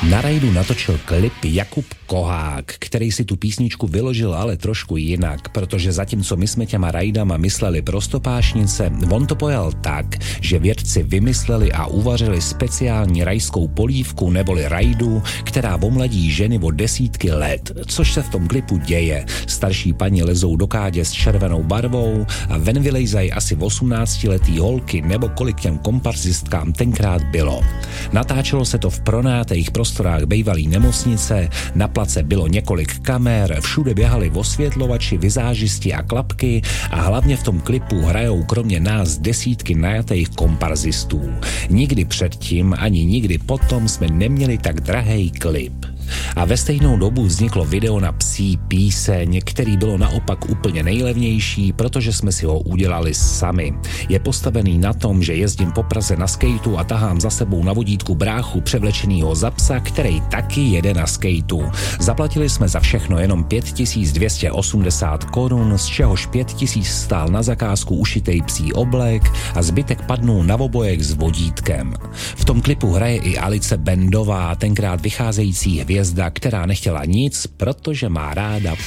Na rajdu natočil klip Jakub Kohák, který si tu písničku vyložil ale trošku jinak, protože zatímco my jsme těma rajdama mysleli prostopášnice, on to pojal tak, že vědci vymysleli a uvařili speciální rajskou polívku neboli rajdu, která omladí ženy o desítky let, což se v tom klipu děje. Starší paní lezou do kádě s červenou barvou a ven vylejzají asi 18letý holky nebo kolik těm komparzistkám tenkrát bylo. Natáčelo se to v pronátejch prostorách bejvalý nemocnice, na place bylo několik kamer, všude běhali osvětlovači, vizážisti a klapky a hlavně v tom klipu hrajou kromě nás desítky najatých komparzistů. Nikdy předtím ani nikdy potom jsme neměli tak drahej klip. A ve stejnou dobu vzniklo video na Psí píseň, který bylo naopak úplně nejlevnější, protože jsme si ho udělali sami. Je postavený na tom, že jezdím po Praze na skejtu a tahám za sebou na vodítku bráchu převlečenýho za psa, který taky jede na skejtu. Zaplatili jsme za všechno jenom 5280 korun, z čehož 5000 stál na zakázku ušitej psí oblek a zbytek padnul na obojek s vodítkem. V tom klipu hraje i Alice Bendová, tenkrát vycházející hvězda, která nechtěla nic, protože má ráda